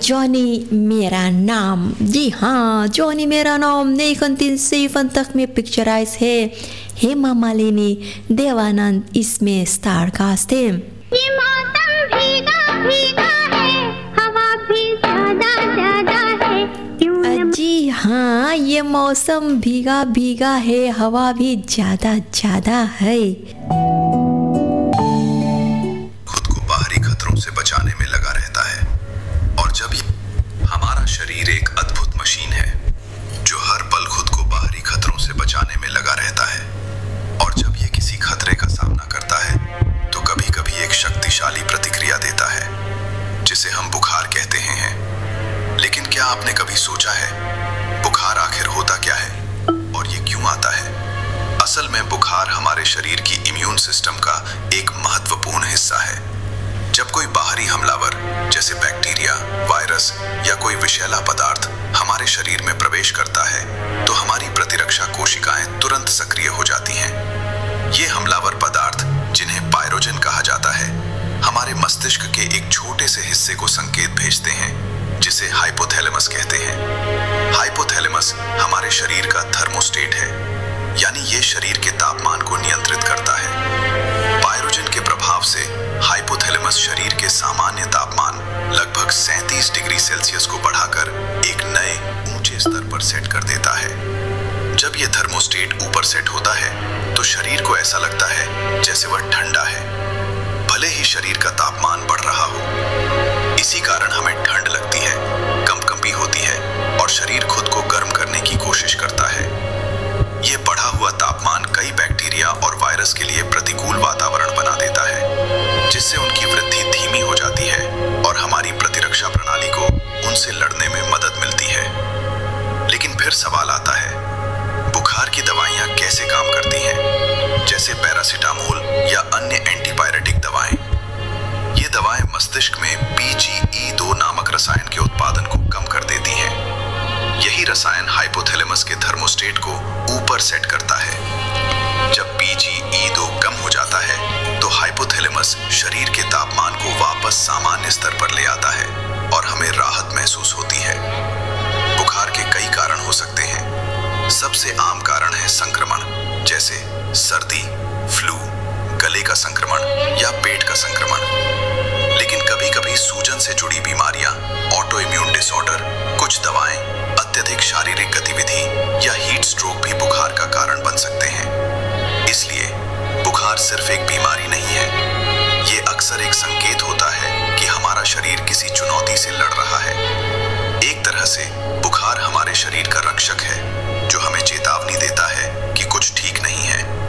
Johnny मेरा नाम, जी हाँ, जॉनी मेरा नाम 1957 में पिक्चराइज है। हेमा मालिनी, देवानंद इसमें स्टार कास्ट थे। ये मौसम भीगा भीगा है, हवा भी ज्यादा ज्यादा है, क्यों जी हाँ, ये मौसम भीगा भीगा है, हवा भी ज्यादा ज्यादा है। खुद को बाहरी खतरों से बचाने में लगा रहता है, और जब हमारा शरीर एक अद्भुत मशीन है जो हर पल खुद को बाहरी खतरों से बचाने में लगा रहता है, और जब ये किसी खतरे का सामना करता है तो कभी कभी एक शक्तिशाली प्रतिक्रिया देता है जिसे हम बुखार कहते हैं। लेकिन क्या आपने कभी सोचा है बुखार आखिर होता क्या है और ये क्यों आता है? असल में बुखार हमारे शरीर की इम्यून सिस्टम का एक महत्वपूर्ण हिस्सा है। जब कोई बाहरी हमलावर जैसे बैक्टीरिया, वायरस या कोई विषैला पदार्थ हमारे शरीर में प्रवेश करता है तो हमारी प्रतिरक्षा कोशिकाएं तुरंत सक्रिय हो जाती हैं। ये हमलावर पदार्थ, जिन्हें पायरोजन कहा जाता है, हमारे मस्तिष्क के एक छोटे से हिस्से को संकेत भेजते हैं जिसे हाइपोथैलेमस कहते हैं। हाइपोथैलेमस हमारे शरीर का थर्मोस्टेट है, यानी ये शरीर के तापमान को नियंत्रित करता है। पायरोजन के प्रभाव से हाइपोथैलेमस शरीर के सामान्य तापमान लगभग 37 डिग्री सेल्सियस को बढ़ाकर एक नए ऊंचे स्तर पर सेट कर देता है। जब यह थर्मोस्टेट ऊपर सेट होता है तो शरीर को ऐसा लगता है जैसे वह ठंडा है, भले ही शरीर का तापमान बढ़ रहा हो। इसी कारण हमें ठंड लगती है, कंपकंपी होती है और शरीर खुद को गर्म करने की कोशिश करता है। ये बढ़ा हुआ तापमान कई बैक्टीरिया और वायरस के लिए प्रतिकूल वातावरण बना देता है, जिससे उनकी वृद्धि धीमी हो जाती है और हमारी प्रतिरक्षा प्रणाली को उनसे लड़ने में मदद मिलती है। लेकिन फिर सवाल आता है, बुखार की दवाइयाँ कैसे काम करती हैं? जैसे पैरासीटामोल या अन्य एंटीपायरेटिक दवाएं। ये दवाएं मस्तिष्क में PGE2 नामक रसायन के उत्पादन को कम कर देती हैं। यही रसायन हाइपोथैलेमस के थर्मोस्टेट को ऊपर सेट करता है। जब PGE2 कम हो जाता है तो हाइपोथैलेमस शरीर के तापमान को वापस सामान्य स्तर पर ले आता है और हमें राहत महसूस होती है। बुखार के कई कारण हो सकते हैं। सबसे आम कारण है संक्रमण, जैसे सर्दी, फ्लू, गले का संक्रमण या पेट का संक्रमण। लेकिन कभी कभी सूजन से जुड़ी बीमारियां, ऑटो इम्यून डिसऑर्डर, कुछ दवाएं, अत्यधिक शारीरिक गतिविधि या हीट स्ट्रोक भी बुखार का कारण बन सकते हैं। इसलिए बुखार सिर्फ एक बीमारी नहीं है, ये अक्सर एक संकेत होता है कि हमारा शरीर किसी चुनौती से लड़ रहा है। एक तरह से बुखार हमारे शरीर का